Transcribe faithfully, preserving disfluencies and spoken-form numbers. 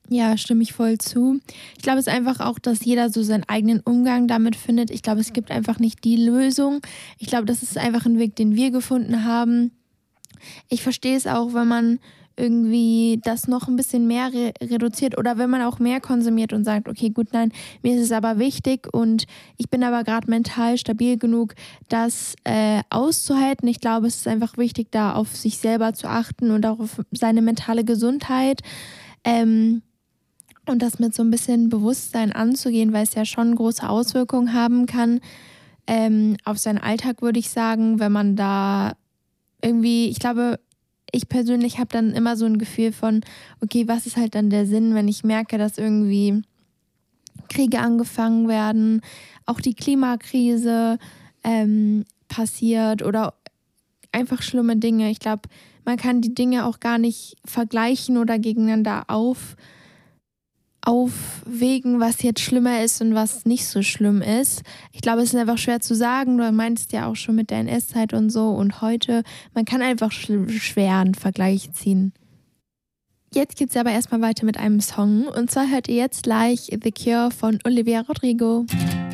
Ja, stimme ich voll zu. Ich glaube, es ist einfach auch, dass jeder so seinen eigenen Umgang damit findet. Ich glaube, es gibt einfach nicht die Lösung. Ich glaube, das ist einfach ein Weg, den wir gefunden haben. Ich verstehe es auch, wenn man irgendwie das noch ein bisschen mehr re reduziert oder wenn man auch mehr konsumiert und sagt: „Okay, gut, nein, mir ist es aber wichtig und ich bin aber gerade mental stabil genug, das, äh, auszuhalten.“ Ich glaube, es ist einfach wichtig, da auf sich selber zu achten und auch auf seine mentale Gesundheit, ähm, und das mit so ein bisschen Bewusstsein anzugehen, weil es ja schon große Auswirkungen haben kann, ähm, auf seinen Alltag, würde ich sagen, wenn man da irgendwie ich glaube, ich persönlich habe dann immer so ein Gefühl von: „Okay, was ist halt dann der Sinn, wenn ich merke, dass irgendwie Kriege angefangen werden, auch die Klimakrise, ähm, passiert oder einfach schlimme Dinge.“ Ich glaube, man kann die Dinge auch gar nicht vergleichen oder gegeneinander auf aufwägen, was jetzt schlimmer ist und was nicht so schlimm ist. Ich glaube, es ist einfach schwer zu sagen. Du meintest ja auch schon mit der N S-Zeit und so und heute. Man kann einfach schl schwer einen Vergleich ziehen. Jetzt geht's aber erstmal weiter mit einem Song. Und zwar hört ihr jetzt gleich The Cure von Olivia Rodrigo.